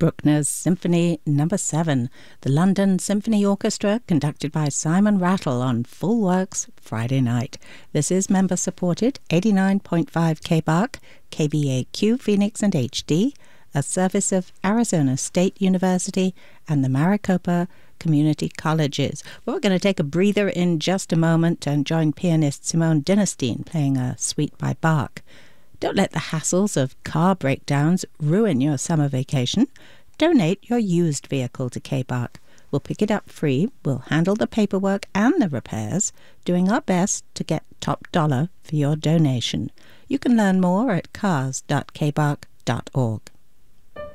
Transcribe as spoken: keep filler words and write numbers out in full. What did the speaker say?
Bruckner's Symphony Number seven, the London Symphony Orchestra, conducted by Simon Rattle on Full Works Friday night. This is member-supported, eighty-nine point five K B A R C, K B A Q Phoenix and H D, a service of Arizona State University and the Maricopa Community Colleges. Well, we're going to take a breather in just a moment and join pianist Simone Dinnerstein playing a suite by Bach. Don't let the hassles of car breakdowns ruin your summer vacation. Donate your used vehicle to K B A R C. We'll pick it up free, we'll handle the paperwork and the repairs, doing our best to get top dollar for your donation. You can learn more at cars dot k b a r c dot org.